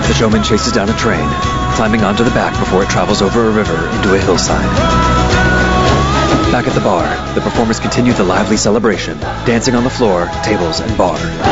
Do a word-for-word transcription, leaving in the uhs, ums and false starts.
The showman chases down a train, climbing onto the back before it travels over a river into a hillside. Back at the bar, the performers continue the lively celebration, dancing on the floor, tables, and bar.